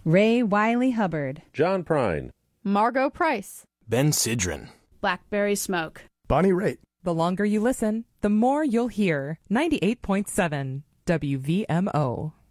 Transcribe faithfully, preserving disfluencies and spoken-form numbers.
Ray Wiley Hubbard, John Prine, Margot Price, Ben Sidran, Blackberry Smoke, Bonnie Raitt. The longer you listen, the more you'll hear. ninety-eight point seven W V M O.